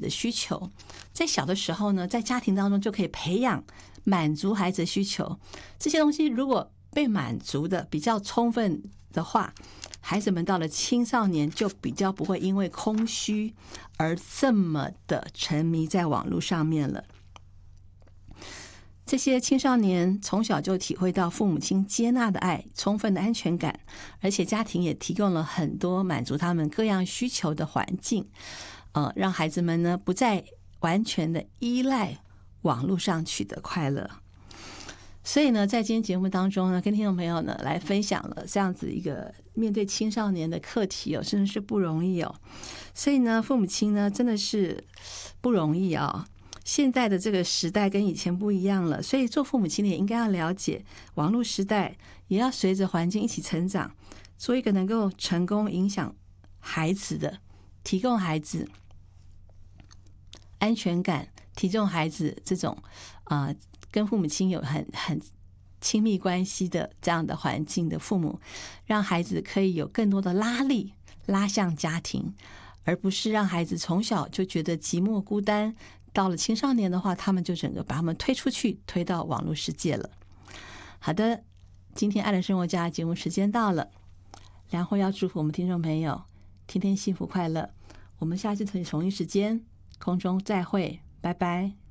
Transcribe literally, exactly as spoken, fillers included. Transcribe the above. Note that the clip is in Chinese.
的需求，在小的时候呢，在家庭当中就可以培养满足孩子的需求。这些东西如果被满足的比较充分的话，孩子们到了青少年就比较不会因为空虚而这么的沉迷在网络上面了。这些青少年从小就体会到父母亲接纳的爱，充分的安全感，而且家庭也提供了很多满足他们各样需求的环境，呃，让孩子们呢不再完全的依赖网络上取得快乐。所以呢，在今天节目当中呢，跟听众朋友呢来分享了这样子一个面对青少年的课题哦，真的是不容易哦。所以呢，父母亲呢真的是不容易啊、哦。现在的这个时代跟以前不一样了，所以做父母亲的也应该要了解，网络时代也要随着环境一起成长，做一个能够成功影响孩子的，提供孩子安全感，提供孩子这种啊、呃、跟父母亲有很很亲密关系的这样的环境的父母，让孩子可以有更多的拉力拉向家庭，而不是让孩子从小就觉得寂寞孤单。到了青少年的话，他们就整个把他们推出去，推到网络世界了。好的，今天爱的生活家节目时间到了，然后要祝福我们听众朋友天天幸福快乐。我们下次同一时间空中再会，拜拜。